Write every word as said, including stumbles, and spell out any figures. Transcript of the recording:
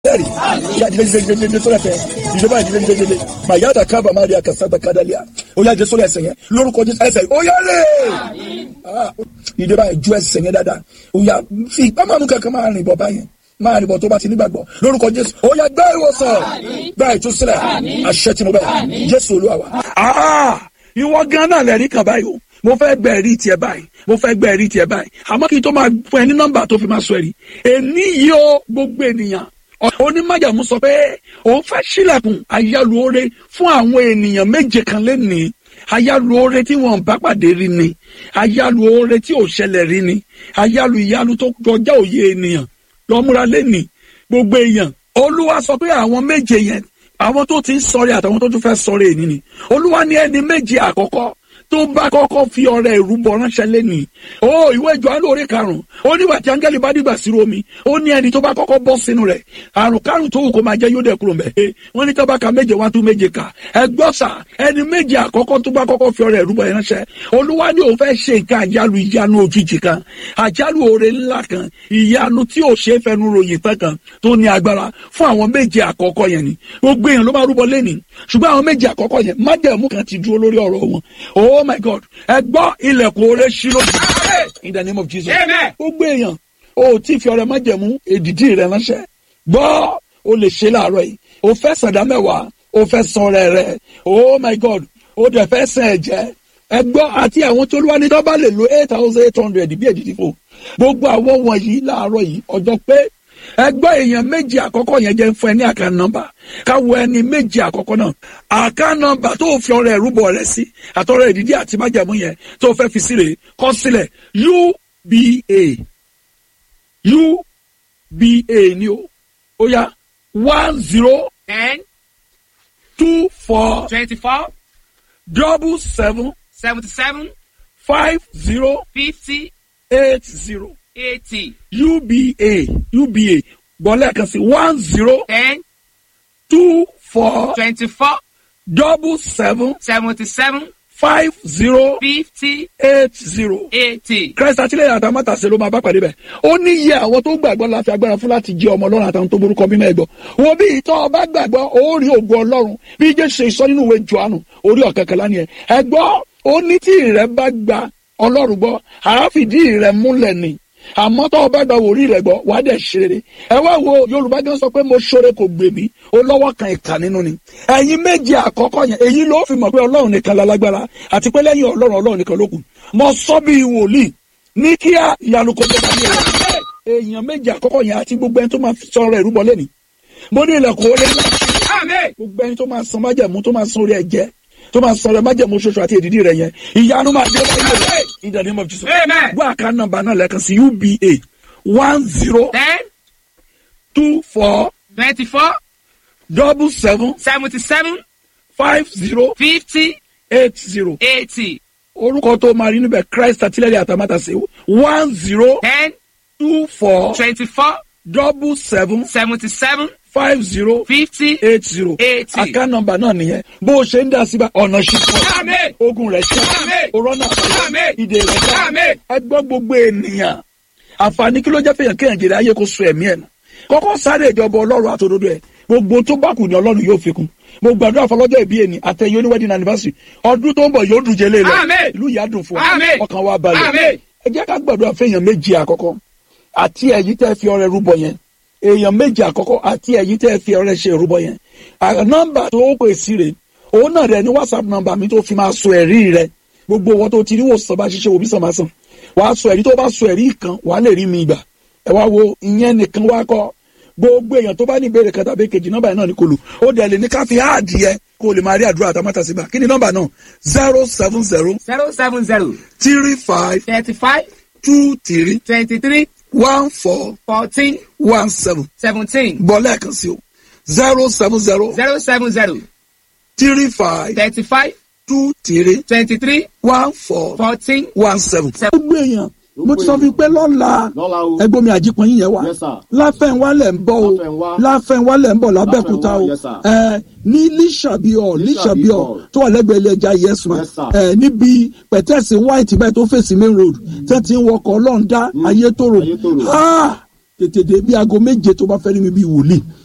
Dari, ya dile dile dile dile sọ́lá fẹ́, ìjọba dile dile dile, mayada kaba maria kasaba kadalia, ó yá jẹ́ sọ́lá ẹsẹ̀ yẹn, lórúkọ Jésù ẹsẹ̀, ó yá lé, ìjọba ìjú ẹsẹ̀ yẹn dáadáa, ó yá fi ìpamọ́ kankan máa rìn bọ̀ báyẹn, máa rìn bọ̀ tó bá ti nígbàgbọ́, lórúkọ Jésù, ó yá gbá ìwòsàn, gbá ìtúsílẹ̀, àṣẹ tí mo bẹ̀, Jésù Olúwa wa. Ìwọ gan náà lẹ́rìí kan báyìí o. Mo fẹ́ gbẹ ẹ̀rí tiẹ̀ báyìí mo fẹ́ gbẹ ẹ̀rí tiẹ̀ báyìí àmọ́ kí n tó máa fún ẹ ní nọ́mbà tó fi máa sọ ẹ̀rí èní yìí ó gbogbo ènìyàn onímájàmú sọ pé òun fẹ́ ṣílẹ̀kùn àyálù oore fún àwọn ènìyàn méje kan lénìí àyálù oore tí wọn bá pàdé rí ni àyálù oore tí ò ṣẹlẹ̀ rí ni àyálù ìyálù tó kọjá òye ènìyàn lọ́múra lénìí gbogbo èèyàn Olúwa sọ pé àwọn méje yẹn àwọn tó ti ń sọ̀rẹ́ àtàwọn tó tún fẹ́ sọ̀rẹ́ èní ni Olúwa ní ẹni méje àkọ́kọ́ tó bá kọ́kọ́ fi ọrẹ ìrúbọ ránṣẹ́ lẹ́nìí ó ìwé Jòhánù orí karùn-ún ó nígbà tí áńgẹ́lì bá dìgbà sí omi ó ní ẹni tó bá kọ́kọ́ bọ́ sínú rẹ̀ àrùn kárùn tó wù kó máa jẹ́ yóò dẹ̀ kúrò mẹ́ wọ́n ní tó bá ka méje wá tún méje kà ẹgbọ́n sà ẹni méje àkọ́kọ́ tó bá kọ́kọ́ fi ọrẹ ìrúbọ ránṣẹ́ Olúwa ní òun fẹ́ ṣe nǹkan àjálù ìyanu òjijì kan àjálù oore ńlá kan ìyanu tí ò ṣe é fẹnu ròyìn tán kan tó ní agbára fún àwọn méje àkọ́kọ́ yẹn ni gbogbo èèyàn ló máa rúbọ lẹ́nìí ṣùgbọ́n àwọn méje àkọ́kọ́ yẹn májẹ̀mú kan ti dúró lórí ọ̀rọ̀ wọn oh my God ẹ gbọ́ ilẹ̀kùn oore ṣí lójú in the name of Jesus gbogbo èèyàn o tí fi ọrẹ májẹ̀mú èdìdí rẹ ránṣẹ́ gbọ́ o lè ṣe láàárọ̀ yìí o fẹ́ sàdá mẹ́wàá o fẹ́ san ọrẹ rẹ oh my God o dẹ̀ fẹ́ san ẹ̀jẹ̀ ẹ gbọ́ àti àwọn tó lúwa ní tó bá lè lo eight thousand eight hundred bí èdìdí fò gbogbo àwọn wọ̀nyí láàárọ̀ yìí ọjọ́ pé ẹgbẹ́ èèyàn méjì àkọ́kọ́ yẹn jẹ́ fún ẹ ní àká nọ́mbà káwọ ẹni méjì àkọ́kọ́ náà àká nọ́mbà tó fi ọrẹ ìrúbọ rẹ sí àtọrẹ ìdídí àti májàmú yẹn tó fẹ́ fi sílẹ̀ kọ sílẹ̀ U B A U B A ni o ó yá one zero ten two four twenty four double seven seventy seven five zero fifty eight zero. eighty U B A U B A gbọ́lẹ̀ kan sí one zero ten two four twenty four double seven seventy seven five zero fifty eight zero. eighty. Christ àtìlẹ́yìn àtàmátàsé ló máa bá pàdé bẹ̀. Ó ní iye àwọn tó gbàgbọ́ la fi agbára fún láti jẹ́ ọmọ Ọlọ́run àtàwọn tó borúkọ mímọ́ ẹ̀gbọ́. Wo bí ìtọ́ ọba gbàgbọ́ ó rí ògo Ọlọ́run bí Jésù ṣe sọ nínú ìwé Jòhánù orí ọ̀kẹ́kẹ́lá ni ẹ̀. Ẹ̀gbọ́ ó ní tí ìrẹ́ bá gba Ọlọ́run gbọ́ àáfìdí ìrẹ́ múlẹ̀ ni. Àmọ́ tó o bá gba wòrí rẹ̀ gbọ́ wàá dẹ̀ ṣe rere ẹ wá wo Yorùbá gan sọ pé mo ṣoore kò gbè mí ó lọ́wọ́ kan ìkà nínú ni ẹ̀yin méje àkọ́kọ́ yẹn èyí ló fi mọ̀ pé Ọlọ́run nìkan lálágbára àti pé lẹ́yìn Ọlọ́run Ọlọ́run nìkan ló kù mo sọ bí wòlíì ní kíá ìyanu kò tó bá ní ẹ̀rọ èèyàn méje àkọ́kọ́ yẹn àti gbogbo ẹni tó máa sọ ọ̀rọ̀ ìrúbọ lẹ́ni mo ní ilẹ̀kùn ó lé ńlá gbogbo ẹni tó máa san májẹ̀mú tó máa san orí ẹ̀jẹ̀ tó máa sọ̀rọ̀ májẹ̀mú ṣoṣo àti èdìdí rẹ̀ yẹn ìyanu máa dé báyìí in the name of Jesus gbọ́ àká nọ́mbà náà lẹ́ẹ̀kan sí U B A one zero ten two four twenty four double seven seventy seven five zero fifty eight zero. eighty. Orúkọ tó máa rí níbẹ̀ Christ àtìlẹ́yìn àtàmátàsé one zero ten two four twenty four double seven seventy seven five zero fifty eight zero. eighty. Àká nọ́mbà náà nìyẹn bó o ṣe ń dá síbà ọ̀nà ṣùgbọ́n Àmín. ogun rẹ̀ ṣe Àmín. òrọ́nà Àmín. ìdè rẹ̀ ṣe Àmín. ẹgbọ́n gbogbo ènìyàn àǹfààní kí ló jẹ́ fẹ́yàn kéèyàn jèrè ayé kó so ẹ̀mí ẹ̀ nù kọ́kọ́ sáré ìjọba Ọlọ́run àtòdodo ẹ̀ gbogbo tó bá kù ní Ọlọ́run yóò fi kún mo gbàdúrà fọlọ́jọ́ ìbí ẹni àtẹ̀yẹ oní wedding anniversary ọdún tó ń bọ̀ yóò dùn jẹ́ lé lọ Àmín. ìlú yìí á dùn fún wa Àmín. ọkàn wa balẹ̀ Àmín. ẹ jẹ́ ká gbàdúrà fẹ́yàn méjì àkọ́kọ́ àti ẹ̀yin tẹ́ fi ọrẹ rúbọ yẹn èèyàn méjì àkọ́kọ́ àti ẹ̀yin tẹ́ fi ọrẹ ṣe rúbọ yẹn nọ́mbà tó pè sí rè òun náà rẹ ní WhatsApp nọ́mbà mi tó fi máa sọ ẹ̀rí rẹ gbogbo wọn tó ti rí wòsàn bá ṣiṣẹ́ òbí sàn máa sàn wàá sọ ẹ̀rí tó bá sọ ẹ̀rí kan wàá lè rí mi gbà ẹ wá wo ìyẹn nìkan wá kọ́ gbogbo èèyàn tó bá ní ìbéèrè kan tàbí kejì nọ́mbà yẹn náà ní kò lù ó dẹ̀ lè ní ká fi áàdì yẹ kó o lè máa rí àdúrà àtàmátà síbà kí ni nọ́mbà náà zero seven zero zero seven zero three five thirty five two three twenty three one four fourteen one seven seventeen bọ́ lẹ́ẹ̀kan sí o zero seven zero zero seven zero three five thirty five two three twenty three one four fourteen one seven. gbogbo èèyàn mo ti sọ fún pé lọ́la ẹgbọ́n mi àjípọn yín yẹn wà láfẹ̀wálẹ̀ ń bọ̀ o láfẹ̀wálẹ̀ ń bọ̀ lábẹ́kúta o ẹ ní lísàbíọ̀ lísàbíọ̀ tó wà lẹ́gbẹ̀ẹ́ ilé ẹja yẹsùn ẹ níbi pẹ̀tẹ́sì white báyìí tó fèsì main road tẹ́ ti ń wọkọ̀ ọlọ́ọ̀dá ayétòrò tètè dé bí aago méje tó bá fẹ́ rí mi bí wòlíì